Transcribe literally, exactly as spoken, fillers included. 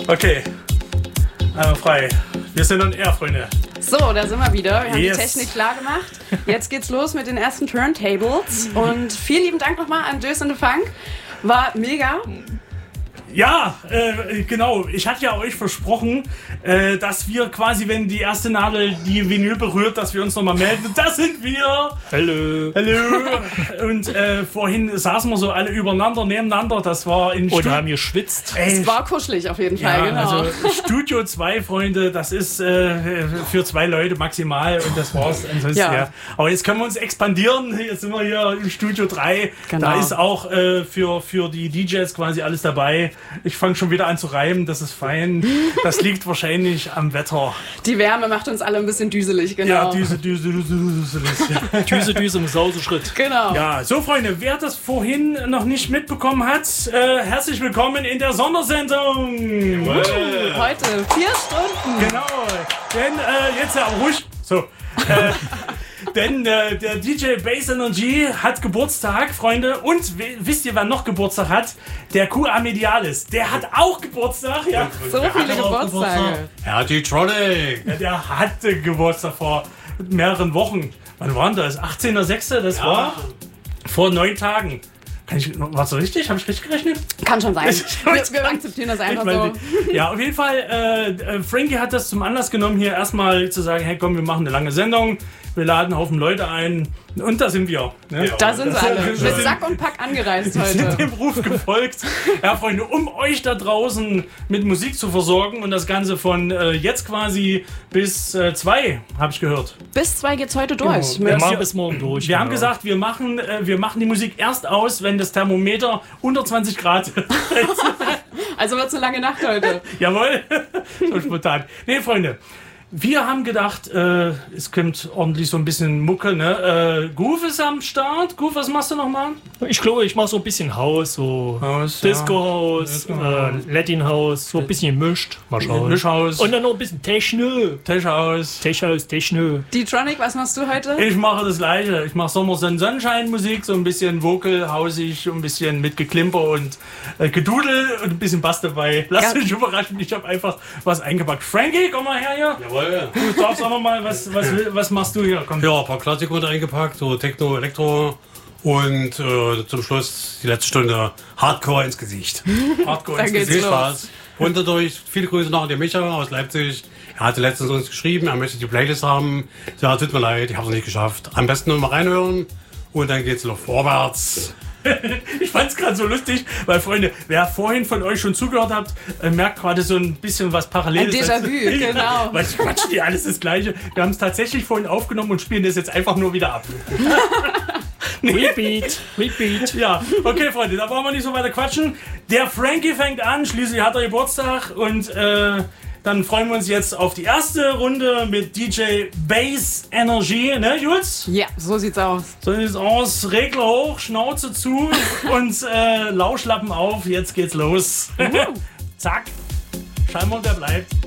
Okay, einmal frei. Wir sind on air, Freunde. So, da sind wir wieder. Wir haben Yes. die Technik klar gemacht. Jetzt geht's los mit den ersten Turntables. Und vielen lieben Dank nochmal an Dös and the Funk. War mega. Ja, äh, genau. Ich hatte ja euch versprochen, äh, dass wir quasi, wenn die erste Nadel die Vinyl berührt, dass wir uns nochmal melden. Das sind wir! Hallo. Hallo! Und äh, vorhin saßen wir so alle übereinander, nebeneinander. Das war in Und Stu- haben geschwitzt. Ey, Es war kuschelig auf jeden Fall, ja, genau. also Studio zwei, Freunde, das ist äh, für zwei Leute maximal und das war's. Ansonsten, Ja. ja. Aber jetzt können wir uns expandieren. Jetzt sind wir hier im Studio drei. Genau. Da ist auch äh, für, für die D Js quasi alles dabei. Ich fange schon wieder an zu reimen, das ist fein. Das liegt wahrscheinlich am Wetter. Die Wärme macht uns alle ein bisschen düselig, genau. Ja, Düse, Düse, Düse, Düse, Düse. Düse, Düse im Sauseschritt. Genau. Ja, so Freunde, wer das vorhin noch nicht mitbekommen hat, äh, herzlich willkommen in der Sondersendung. Heute vier Stunden. Genau, denn äh, jetzt ja ruhig. So. Äh, denn äh, der D J Bass Energy hat Geburtstag, Freunde. Und w- wisst ihr, wer noch Geburtstag hat? Der Q A Medialis. Der hat auch Geburtstag. Ja, So viele Geburtstage. Ja, die Tronic. ja der hatte Geburtstag vor mehreren Wochen. Wann war denn das? achtzehnter sechster Das war vor neun Tagen. Kann ich, war das so richtig? Habe ich richtig gerechnet? Kann schon sein. Wir, wir akzeptieren das einfach Ich weiß so. nicht. Ja, auf jeden Fall, äh, äh, Frankie hat das zum Anlass genommen, hier erstmal zu sagen, hey komm, wir machen eine lange Sendung, wir laden einen Haufen Leute ein und da sind wir. Ne? Ja. Da sind sie alle. wir Mit sind- Sack und Pack angereist Wir sind heute. dem Ruf gefolgt. Ja, Freunde, um euch da draußen mit Musik zu versorgen und das Ganze von äh, jetzt quasi bis äh, zwei, habe ich gehört. Bis zwei geht's heute durch. Genau. Wir Mit, machen bis morgen durch. Wir haben genau. gesagt, wir machen, äh, wir machen die Musik erst aus, wenn das Thermometer unter zwanzig Grad also wird eine lange Nacht heute. Jawohl, so spontan. Nee, Freunde, wir haben gedacht, äh, es kommt ordentlich so ein bisschen Mucke, ne? Äh, Goof ist am Start. Goof, was machst du nochmal? Ich glaube, ich mache so ein bisschen Haus, so Haus, ja. Disco-Haus, äh, Latin-Haus, so ein bisschen gemischt. Mal schauen. Mischhaus, Und dann noch ein bisschen Techno. Tech-Haus. Tech-Haus, Techno. Die Tronic, was machst du heute? Ich mache das Gleiche. Ich mache Sommer Sonnenschein-Musik, so ein bisschen Vocal, hausig, ein bisschen mit Geklimper und äh, Gedudel und ein bisschen Bass dabei. Lasst Ja. euch überraschen, ich habe einfach was eingepackt. Frankie, komm mal her hier. Jawohl. Du darfst auch noch mal, was, was, was machst du hier? Komm. Ja, ein paar Klassiker mit eingepackt, so Techno, Elektro und äh, zum Schluss die letzte Stunde Hardcore ins Gesicht. Hardcore Da ins geht's Gesicht. Viel los. Spaß. Und dadurch viele Grüße nach an den Micha aus Leipzig. Er hatte letztens uns geschrieben, er möchte die Playlist haben. Ja, tut mir leid, ich habe es nicht geschafft. Am besten nur mal reinhören und dann geht's noch vorwärts. Ich fand's gerade so lustig, weil Freunde, wer vorhin von euch schon zugehört habt, äh, merkt gerade so ein bisschen was Paralleles. Ein Déjà-vu, genau. Weil ich quatsch die alles das Gleiche. Wir haben es tatsächlich vorhin aufgenommen und spielen das jetzt einfach nur wieder ab. Repeat, Repeat. Ja, okay, Freunde, da brauchen wir nicht so weiter quatschen. Der Frankie fängt an, schließlich hat er Geburtstag und äh, dann freuen wir uns jetzt auf die erste Runde mit D J Bass Energy, ne, Jules? Ja, so sieht's aus. So sieht's aus. Regler hoch, Schnauze zu und äh, Lauschlappen auf. Jetzt geht's los. Zack. Scheinbar, der bleibt.